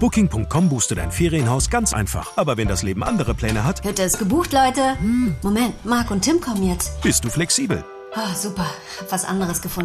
Booking.com buchst du dein Ferienhaus ganz einfach. Aber wenn das Leben andere Pläne hat, Hütte ist gebucht, Leute. Moment, Marc und Tim kommen jetzt. bist du flexibel. Oh, super, hab was anderes gefunden.